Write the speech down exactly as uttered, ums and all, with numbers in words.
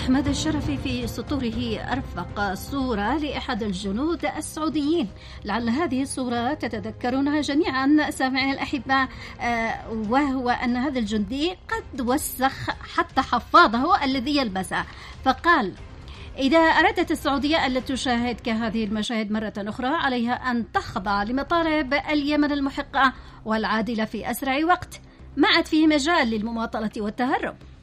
أحمد الشرفي في سطوره أرفق صورة لأحد الجنود السعوديين، لعل هذه الصورة تتذكرونها جميعا سامعين الأحباء، وهو أن هذا الجندي قد وسخ حتى حفاضه الذي يلبسه، فقال: إذا أردت السعودية ألا تشاهد كهذه المشاهد مرة أخرى عليها أن تخضع لمطالب اليمن المحقة والعادلة في أسرع وقت، ما عاد فيه مجال للمماطلة والتهرب.